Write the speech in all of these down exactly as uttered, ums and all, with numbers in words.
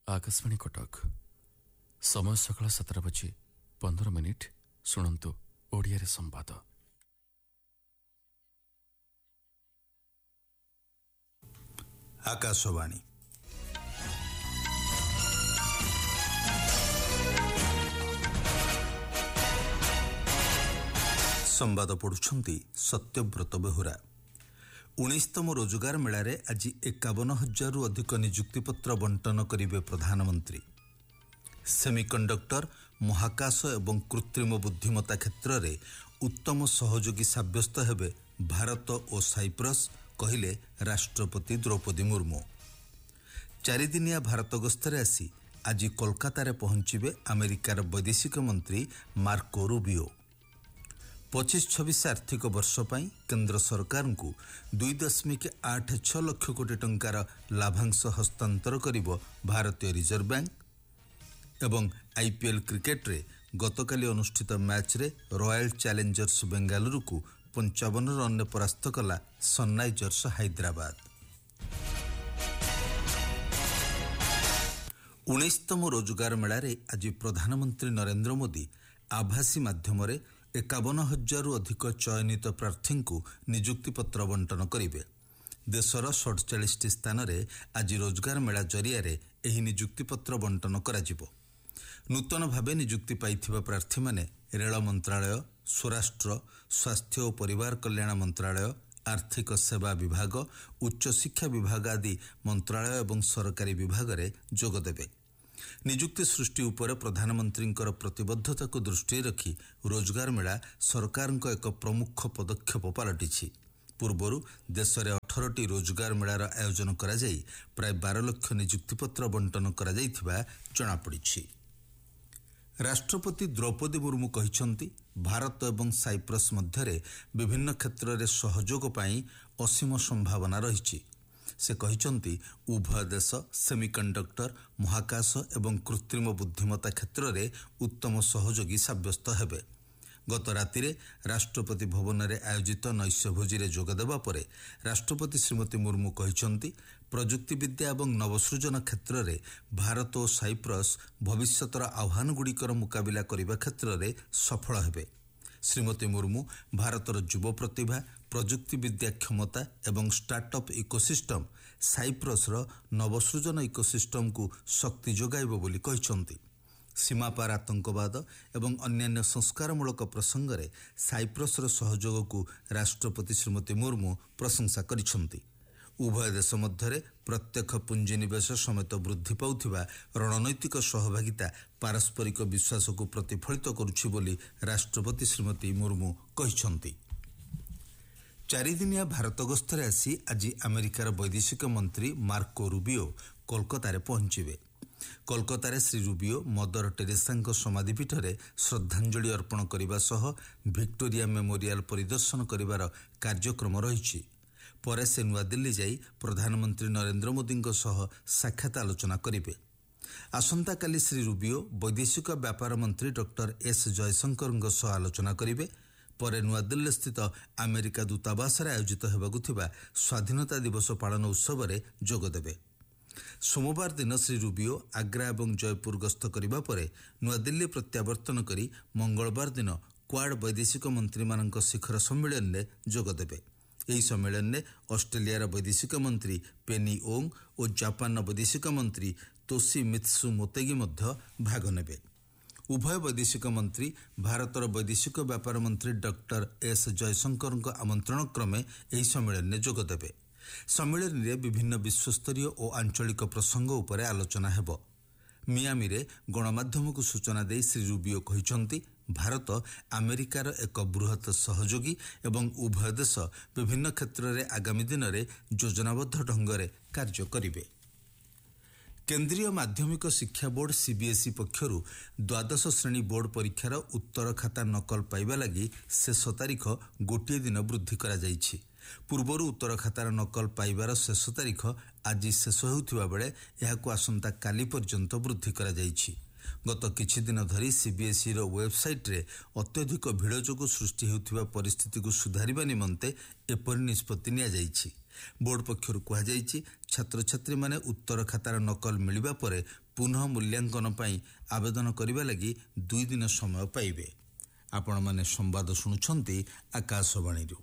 आकाशवाणी कटक समय सकाळ सातटा बजी पंदर मिनिट शुणु ओडिया संवाद। आकाशवाणी संवाद पढ़ुछंती सत्यव्रत बेहुरा। उन्नीसतम रोजगार मेलारे आज एकावन हजार अधिक नियुक्तिपत्र बंटन करिवे प्रधानमंत्री। सेमिकंडक्टर महाकाश एवं कृत्रिम बुद्धिमत्ता क्षेत्र में उत्तम सहयोगी साब्यस्त हेबे भारत और साइप्रस, कहिले राष्ट्रपति द्रौपदी मुर्मू। चारिदिनिया भारत गस्तरे आसी आज कोलकाता पहुंचे अमेरिकार वैदेशिक मंत्री मार्को रूबियो। पच्चीस छब्बीस आर्थिक वर्ष पर केंद्र सरकार को दुई दशमिक आठ छ लक्ष कोटी टंकार लाभांश हस्तांतर करिबो भारतीय रिजर्व बैंक। एवं आईपीएल क्रिकेट रे गतकाली अनुष्ठित मैच रे रॉयल चैलेंजर्स बेंगालुरु को पंचावन रन ने परास्त कला सनराइजर्स हैदराबाद। उन्नीसतम रोजगार मेलारे आज प्रधानमंत्री नरेंद्र मोदी आभासी माध्यम एकावन हजार अधिक चयनित प्रार्थी को नियुक्तिपत्र बंटन करिवे। देशर सड़चाश स्थान में आज रोजगार मेला जरिया एही नियुक्तिपत्र बंटन कराजिबो। नूतन भावे नियुक्ति पाइथिबा प्रार्थी माने रेल मंत्रालय, स्वराष्ट्र, स्वास्थ्य और परिवार कल्याण मंत्रालय, आर्थिक सेवा विभाग, उच्च शिक्षा विभाग आदि मंत्रालय एवं सरकारी विभाग रे जोग देबे। नियुक्ति सृष्टि उपर प्रधानमंत्री प्रतिबद्धता को दृष्टि रखी रोजगार मेला सरकार एक प्रमुख पदक्षेप पलटिछि। पूर्वर देश में अठारह टी रोजगार मेलार आयोजन करा जाई प्राय बारह लक्ष नियुक्तिपत्र बंटन करा जाइथिबा जणा पड़िछि। राष्ट्रपति द्रौपदी मुर्मू कहिसंती भारत एवं साइप्रस मध्यरे विभिन्न क्षेत्र में सहयोग पाई असीम संभावना रहिछि। से कहिसंती उभय देश सेमिकंडक्टर, महाकाश एवं कृत्रिम बुद्धिमत्ता क्षेत्र में उत्तम सहयोगी साब्यस्त हेबे। गत रातिरे राष्ट्रपति भवन में आयोजित नैश भोजी रे जोग देबा परे राष्ट्रपति श्रीमती मुर्मू कहिसंती प्रजुक्ति विद्या एवं नवसृजन क्षेत्र में भारत और साइप्रस भविष्यतर आह्वान गुड़िकर मुकाबिला करने क्षेत्र में सफल हेबे। श्रीमती मुर्मू भारतर युव प्रतिभा, प्रजुक्ति विद्या क्षमता एवं स्टार्टअप इकोसिस्टम साइप्रसर नवसृजन इकोसिस्टम को शक्ति जोगाइब बोली कहिसंती। सीमापार आतंकवाद एवं अन्यान्य संस्कारमूलक प्रसंग में साइप्रसर सहयोग को राष्ट्रपति श्रीमती मुर्मू प्रशंसा करिसंती। उभय देश मध्य प्रत्यक्ष पुंजीनिवेश समेत वृद्धि पाउथिबा रणनैतिक सहभागिता पारस्परिक विश्वास को प्रतिफलित करुछि बोली राष्ट्रपति श्रीमती मुर्मू कहिसंती। चारिदिनिया भारत गस्तरे आसी आज अमेरिकार वैदेशिक मंत्री मार्को रूबियो कोलकाता पहुंचे। Kolkata Shri Rubio mother Teresa समाधिपीठ में श्रद्धांजलि अर्पण करने सह विक्टोरिया मेमोरियल परिदर्शन करिवार कार्यक्रम रही। परे से नुआदिल्ली जाई प्रधानमंत्री नरेंद्र मोदी सह साक्षात आलोचना करिवे। आसंता काली श्री रूबियो वैदेशिक व्यापार मंत्री डॉक्टर एस जयशंकर सह आलोचना करिवे। परे नुआदिल्ली स्थित अमेरिका दूतावास आयोजित हेबाकु थिबा स्वाधीनता दिवस पालन उत्सव में जोग देबे। सोमवार दिन श्री रूबियो आग्रा एवं जयपुर गस्त करिबा परे नुआदिल्ली प्रत्यावर्तन करी मंगलवार दिन क्वाड वैदेशिक मंत्री मानक शिखर सम्मेलन में जोग देबे। यही सम्मेलन में ऑस्ट्रेलिया वैदेशिक मंत्री पेनी ओंग और जापान वैदेशिक मंत्री तोशिमित्सु मोतेगी मध्य भाग नेबे। उभय वैदेशिक मंत्री भारतर वैदेशिक व्यापार मंत्री डॉक्टर एस जयशंकर आमंत्रण क्रमे यही सम्मेलन में जोग देबे। सम्मेलन में विभिन्न विश्वस्तरीय और आंचलिक प्रसंग उपर आलोचना हेबो। मियामी रे गणमाध्यम को सूचना दे श्री रूबियो कहिसंती भारत अमेरिकार एक बृहत सहयोगी एवं उभय देश विभिन्न क्षेत्र में आगामी दिन में योजनाबद्ध ढंग से कार्य करिवे। केंद्रीय माध्यमिक शिक्षा बोर्ड सीबीएसई पक्षरु द्वादश श्रेणी बोर्ड परीक्षार उत्तर खाता नकल पाइबा लगी शेष तारीख गोटे दिन वृद्धि करा जाइछि। पूर्वर उत्तर खातार नकल पाइबार शेष तारीख आज शेष होउथिबा बेले एहाकु आसंता काली पर्यंत वृद्धि करा जाइछि। ଗତ କିଛି ଦିନ ଧରି ସିବିଏସ୍ଇର ୱେବସାଇଟ୍ରେ ଅତ୍ୟଧିକ ଭିଡ଼ ଯୋଗୁଁ ସୃଷ୍ଟି ହେଉଥିବା ପରିସ୍ଥିତିକୁ ସୁଧାରିବା ନିମନ୍ତେ ଏପରି ନିଷ୍ପତ୍ତି ନିଆଯାଇଛି। ବୋର୍ଡ ପକ୍ଷରୁ କୁହାଯାଇଛି, ଛାତ୍ରଛାତ୍ରୀମାନେ ଉତ୍ତର ଖାତାର ନକଲ ମିଳିବା ପରେ ପୁନଃ ମୂଲ୍ୟାଙ୍କନ ପାଇଁ ଆବେଦନ କରିବା ଲାଗି ଦୁଇ ଦିନ ସମୟ ପାଇବେ। ଆପଣମାନେ ସମ୍ବାଦ ଶୁଣୁଛନ୍ତି ଆକାଶବାଣୀରୁ।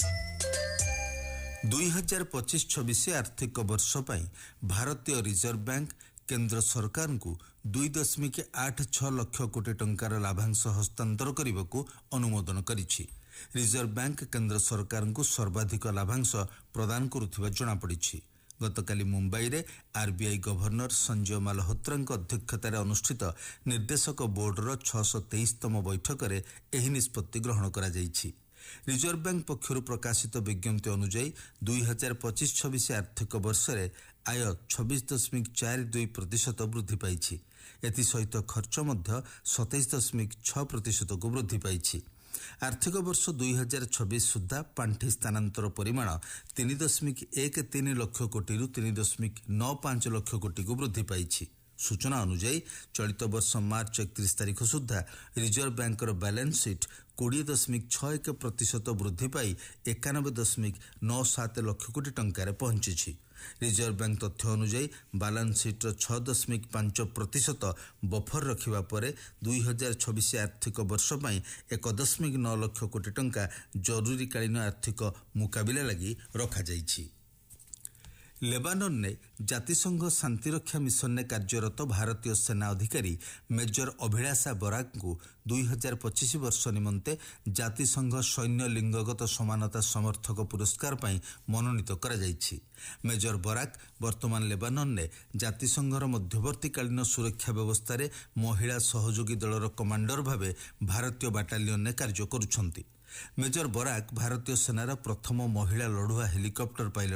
ଦୁଇ ହଜାର ପଚିଶ ଛବିଶ ଆର୍ଥିକ ବର୍ଷ ପାଇଁ ଭାରତୀୟ ରିଜର୍ଭ ବ୍ୟାଙ୍କ କେନ୍ଦ୍ର ସରକାରଙ୍କୁ ଦୁଇ ଦଶମିକ ଆଠ ଛଅ ଲକ୍ଷ କୋଟି ଟଙ୍କାର ଲାଭାଂଶ ହସ୍ତାନ୍ତର କରିବାକୁ ଅନୁମୋଦନ କରିଛି। ରିଜର୍ଭ ବ୍ୟାଙ୍କ କେନ୍ଦ୍ର ସରକାରଙ୍କୁ ସର୍ବାଧିକ ଲାଭାଂଶ ପ୍ରଦାନ କରୁଥିବା ଜଣାପଡ଼ିଛି। ଗତକାଲି ମୁମ୍ବାଇରେ ଆର୍ବିଆଇ ଗଭର୍ଣ୍ଣର ସଞ୍ଜୟ ମାଲହୋତ୍ରାଙ୍କ ଅଧ୍ୟକ୍ଷତାରେ ଅନୁଷ୍ଠିତ ନିର୍ଦ୍ଦେଶକ ବୋର୍ଡର ଛଅଶହ ତେଇଶତମ ବୈଠକରେ ଏହି ନିଷ୍ପତ୍ତି ଗ୍ରହଣ କରାଯାଇଛି। ରିଜର୍ଭ ବ୍ୟାଙ୍କ ପକ୍ଷରୁ ପ୍ରକାଶିତ ବିଜ୍ଞପ୍ତି ଅନୁଯାୟୀ ଦୁଇ ହଜାର ପଚିଶ ଛବିଶ ଆର୍ଥିକ ବର୍ଷରେ ଆୟ ଛବିଶ ଦଶମିକ ଚାରି ଦୁଇ ପ୍ରତିଶତ ବୃଦ୍ଧି ପାଇଛି। ଏଥିସହିତ ଖର୍ଚ୍ଚ ମଧ୍ୟ ସତେଇଶ ଦଶମିକ ଛଅ ପ୍ରତିଶତକୁ ବୃଦ୍ଧି ପାଇଛି। ଆର୍ଥିକ ବର୍ଷ ଦୁଇ ହଜାର ଛବିଶ ସୁଦ୍ଧା ପାଣ୍ଠି ସ୍ଥାନାନ୍ତର ପରିମାଣ ତିନି ଦଶମିକ ଏକ ତିନି ଲକ୍ଷ କୋଟିରୁ ତିନି ଦଶମିକ ନଅ ପାଞ୍ଚ ଲକ୍ଷ କୋଟିକୁ ବୃଦ୍ଧି ପାଇଛି। ସୂଚନା ଅନୁଯାୟୀ ଚଳିତ ବର୍ଷ ମାର୍ଚ୍ଚ ଏକତିରିଶ ତାରିଖ ସୁଦ୍ଧା ରିଜର୍ଭ ବ୍ୟାଙ୍କର ବାଲାନ୍ସ ସିଟ୍ କୋଡ଼ିଏ ଦଶମିକ ଛଅ ଏକ ପ୍ରତିଶତ ବୃଦ୍ଧି ପାଇ ଏକାନବେ ଦଶମିକ ନଅ ସାତ ଲକ୍ଷ କୋଟି ଟଙ୍କାରେ ପହଞ୍ଚିଛି। ରିଜର୍ଭ ବ୍ୟାଙ୍କ ତଥ୍ୟ ଅନୁଯାୟୀ ବାଲାନ୍ସ ସିଟ୍ର ଛଅ ଦଶମିକ ପାଞ୍ଚ ପ୍ରତିଶତ ବଫର ରଖିବା ପରେ ଦୁଇ ହଜାର ଛବିଶ ଆର୍ଥିକ ବର୍ଷ ପାଇଁ ଏକ ଦଶମିକ ନଅ ଲକ୍ଷ କୋଟି ଟଙ୍କା ଜରୁରୀକାଳୀନ ଆର୍ଥିକ ମୁକାବିଲା ଲାଗି ରଖାଯାଇଛି। ଲେବାନନରେ ଜାତିସଂଘ ଶାନ୍ତିରକ୍ଷା ମିଶନରେ କାର୍ଯ୍ୟରତ ଭାରତୀୟ ସେନା ଅଧିକାରୀ ମେଜର ଅଭିଳାଷା ବରାକଙ୍କୁ ଦୁଇ ହଜାର ପଚିଶ ବର୍ଷ ନିମନ୍ତେ ଜାତିସଂଘ ସୈନ୍ୟ ଲିଙ୍ଗଗତ ସମାନତା ସମର୍ଥକ ପୁରସ୍କାର ପାଇଁ ମନୋନୀତ କରାଯାଇଛି। ମେଜର ବରାକ ବର୍ତ୍ତମାନ ଲେବାନନରେ ଜାତିସଂଘର ମଧ୍ୟବର୍ତ୍ତୀକାଳୀନ ସୁରକ୍ଷା ବ୍ୟବସ୍ଥାରେ ମହିଳା ସହଯୋଗୀ ଦଳର କମାଣ୍ଡର ଭାବେ ଭାରତୀୟ ବାଟାଲିୟନରେ କାର୍ଯ୍ୟ କରୁଛନ୍ତି। ମେଜର ବରାକ ଭାରତୀୟ ସେନାର ପ୍ରଥମ ମହିଳା ଲଢୁଆ ହେଲିକପ୍ଟର ପାଇଲଟ